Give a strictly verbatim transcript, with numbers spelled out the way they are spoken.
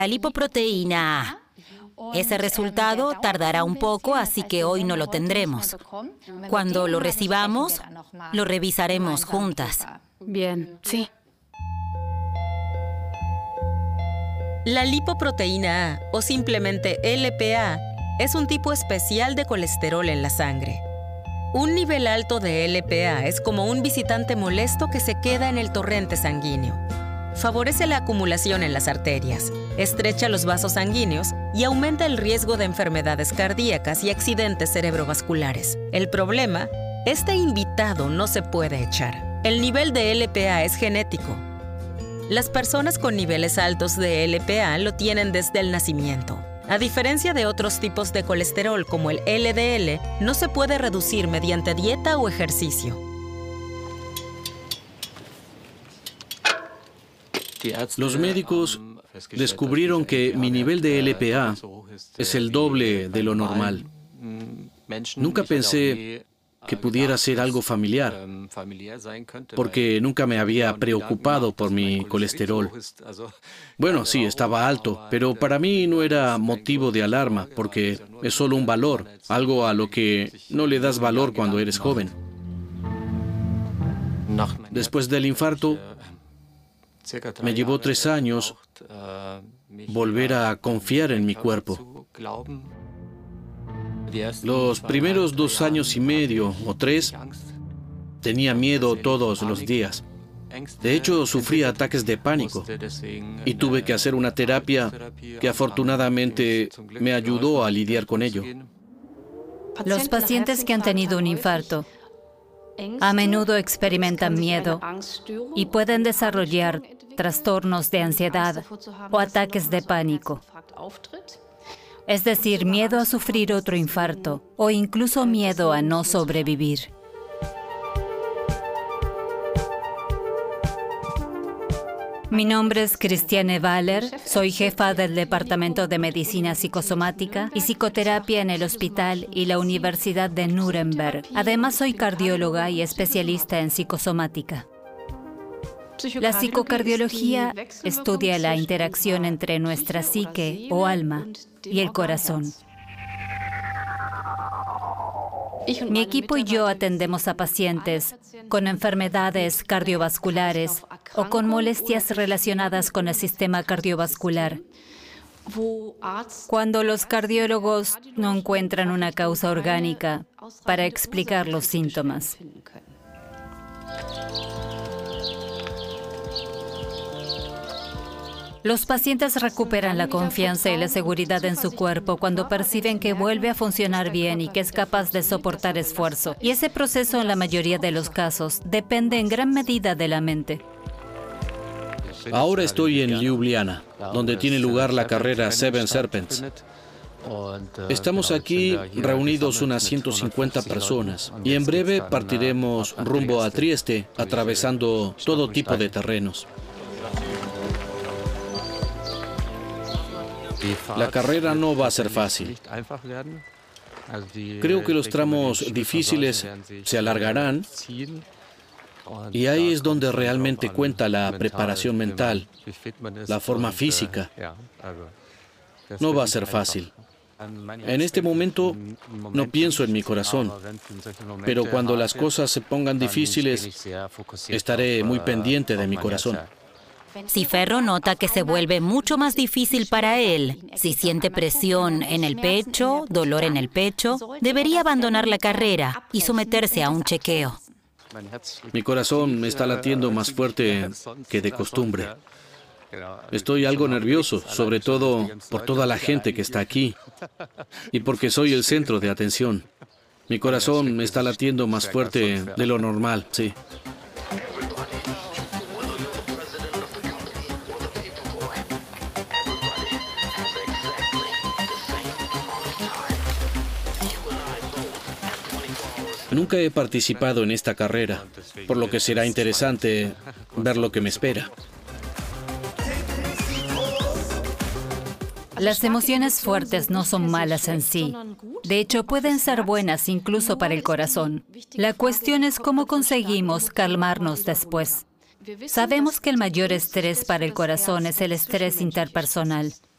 La lipoproteína A. Ese resultado tardará un poco, así que hoy no lo tendremos. Cuando lo recibamos, lo revisaremos juntas. Bien, sí. La lipoproteína A, o simplemente L P A, es un tipo especial de colesterol en la sangre. Un nivel alto de L P A es como un visitante molesto que se queda en el torrente sanguíneo. Favorece la acumulación en las arterias, estrecha los vasos sanguíneos y aumenta el riesgo de enfermedades cardíacas y accidentes cerebrovasculares. El problema, este invitado no se puede echar. El nivel de L P A es genético. Las personas con niveles altos de L P A lo tienen desde el nacimiento. A diferencia de otros tipos de colesterol como el L D L, no se puede reducir mediante dieta o ejercicio. Los médicos descubrieron que mi nivel de L P A es el doble de lo normal. Nunca pensé que pudiera ser algo familiar, porque nunca me había preocupado por mi colesterol. Bueno, sí, estaba alto, pero para mí no era motivo de alarma, porque es solo un valor, algo a lo que no le das valor cuando eres joven. Después del infarto, me llevó tres años volver a confiar en mi cuerpo. Los primeros dos años y medio o tres tenía miedo todos los días. De hecho, sufría ataques de pánico y tuve que hacer una terapia que afortunadamente me ayudó a lidiar con ello. Los pacientes que han tenido un infarto a menudo experimentan miedo y pueden desarrollar trastornos de ansiedad o ataques de pánico. Es decir, miedo a sufrir otro infarto o incluso miedo a no sobrevivir. Mi nombre es Christiane Waller, soy jefa del Departamento de Medicina Psicosomática y Psicoterapia en el Hospital y la Universidad de Nuremberg. Además, soy cardióloga y especialista en psicosomática. La psicocardiología estudia la interacción entre nuestra psique o alma y el corazón. Mi equipo y yo atendemos a pacientes con enfermedades cardiovasculares o con molestias relacionadas con el sistema cardiovascular, cuando los cardiólogos no encuentran una causa orgánica para explicar los síntomas. Los pacientes recuperan la confianza y la seguridad en su cuerpo cuando perciben que vuelve a funcionar bien y que es capaz de soportar esfuerzo. Y ese proceso, en la mayoría de los casos, depende en gran medida de la mente. Ahora estoy en Ljubljana, donde tiene lugar la carrera Seven Serpents. Estamos aquí reunidos unas ciento cincuenta personas y en breve partiremos rumbo a Trieste, atravesando todo tipo de terrenos. La carrera no va a ser fácil. Creo que los tramos difíciles se alargarán y ahí es donde realmente cuenta la preparación mental, la forma física. No va a ser fácil. En este momento no pienso en mi corazón, pero cuando las cosas se pongan difíciles, estaré muy pendiente de mi corazón. Si Ferro nota que se vuelve mucho más difícil para él, si siente presión en el pecho, dolor en el pecho, debería abandonar la carrera y someterse a un chequeo. Mi corazón me está latiendo más fuerte que de costumbre. Estoy algo nervioso, sobre todo por toda la gente que está aquí y porque soy el centro de atención. Mi corazón me está latiendo más fuerte de lo normal, sí. Nunca he participado en esta carrera, por lo que será interesante ver lo que me espera. Las emociones fuertes no son malas en sí. De hecho, pueden ser buenas incluso para el corazón. La cuestión es cómo conseguimos calmarnos después. Sabemos que el mayor estrés para el corazón es el estrés interpersonal.